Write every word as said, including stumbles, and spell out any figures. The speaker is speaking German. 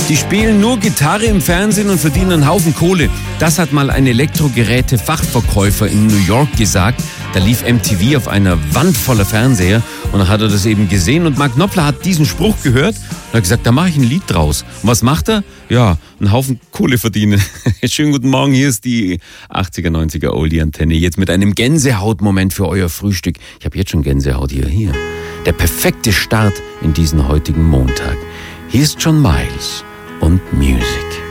Die spielen nur Gitarre im Fernsehen und verdienen einen Haufen Kohle. Das hat mal ein Elektrogeräte-Fachverkäufer in New York gesagt. Da lief M T V auf einer Wand voller Fernseher und dann hat er das eben gesehen und Mark Knopfler hat diesen Spruch gehört und hat gesagt, da mache ich ein Lied draus. Und was macht er? Ja, einen Haufen Kohle verdienen. Schönen guten Morgen, hier ist die achtziger, neunziger Oldie-Antenne. Jetzt mit einem Gänsehautmoment für euer Frühstück. Ich habe jetzt schon Gänsehaut hier. Hier. Der perfekte Start in diesen heutigen Montag. Hier ist John Miles und Music.